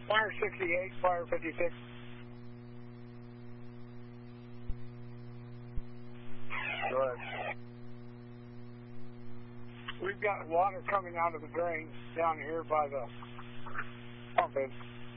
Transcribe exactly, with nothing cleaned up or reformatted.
Fire sixty-eight, fire fifty-six. Go ahead. We've got water coming out of the drain down here by the pumping.